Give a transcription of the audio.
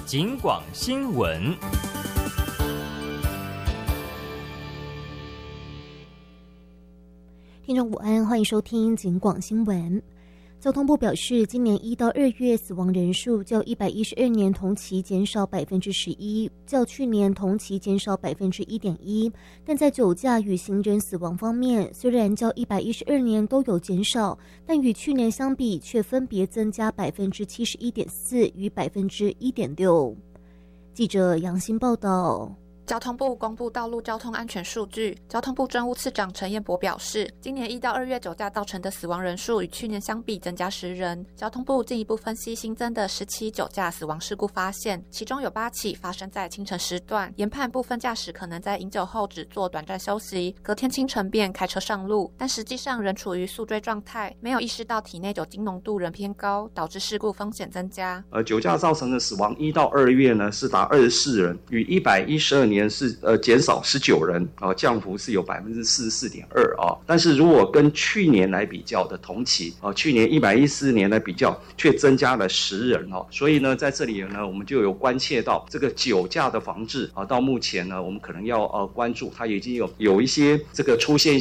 警广新闻。 听众午安，欢迎收听警广新闻。交通部表示，今年1到2月死亡人数较112年同期减少11%，较去年同期减少1.1%。但在酒驾与行人死亡方面，虽然较112年都有减少，但与去年相比却分别增加71.4%与1.6%。记者杨欣报道。 交通部公布道路交通安全数据，交通部政务次长陈彦博表示，今年1到2月酒驾造成的死亡人数与去年相比增加10人。交通部进一步分析新增的10起酒驾死亡事故，发现其中有8起发生在清晨时段，研判部分驾驶可能在饮酒后只做短暂休息，隔天清晨便开车上路，但实际上仍处于宿醉状态，没有意识到体内酒精浓度仍偏高，导致事故风险增加。 酒驾造成的死亡1到2月呢是达24人，与112年是减少19人，降幅是有44.2%但是如果跟去年来比较的同期，去年114年来比较，却增加了10人所以呢，在这里呢，我们就有关切到这个酒驾的防治到目前呢，我们可能要关注它已经有一些这个出现